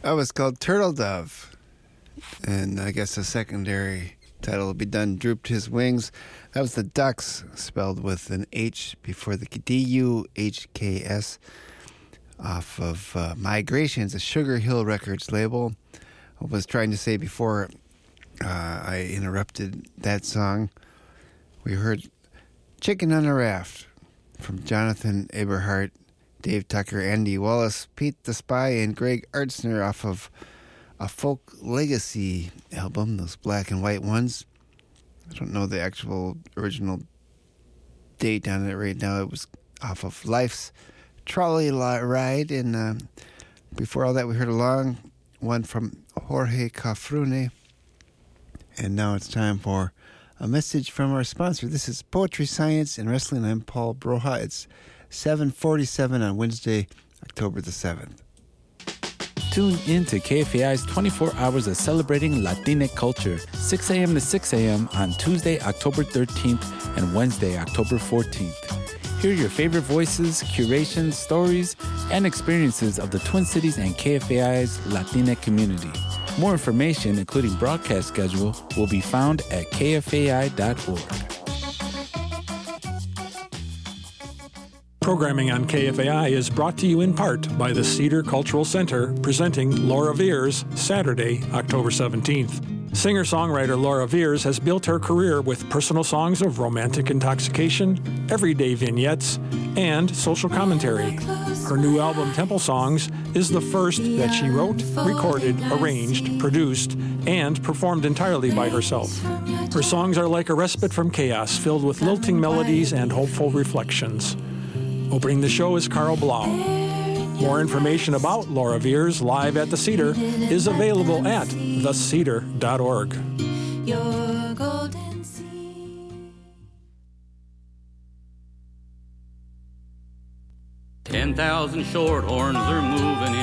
That was called Turtle Dove. And I guess the secondary title will be done, Drooped His Wings. That was the Ducks, spelled with an H before the Duhks, off of Migrations, a Sugar Hill Records label. I was trying to say before I interrupted that song, we heard Chicken on a Raft from Jonathan Eberhardt, Dave Tucker, Andy Wallace, Pete the Spy, and Greg Artsner off of a Folk Legacy album, those black and white ones. I don't know the actual original date on it right now. It was off of Life's Trolley Ride, and before all that we heard a long one from Jorge Cafrune. And now it's time for a message from our sponsor. This is Poetry, Science, and Wrestling. I'm Paul Broha. It's 7:47 on Wednesday, October the 7th. Tune in to KFAI's 24 hours of celebrating Latinx culture, 6 a.m. to 6 a.m. on Tuesday, October 13th and Wednesday, October 14th. Hear your favorite voices, curations, stories, and experiences of the Twin Cities and KFAI's Latinx community. More information, including broadcast schedule, will be found at kfai.org. Programming on KFAI is brought to you in part by the Cedar Cultural Center, presenting Laura Veers, Saturday, October 17th. Singer-songwriter Laura Veers has built her career with personal songs of romantic intoxication, everyday vignettes, and social commentary. Her new album, Temple Songs, is the first that she wrote, recorded, arranged, produced, and performed entirely by herself. Her songs are like a respite from chaos, filled with lilting melodies and hopeful reflections. Opening the show is Carl Blau. More information about Laura Veers live at the Cedar is available at thecedar.org. 10,000 shorthorns are moving in.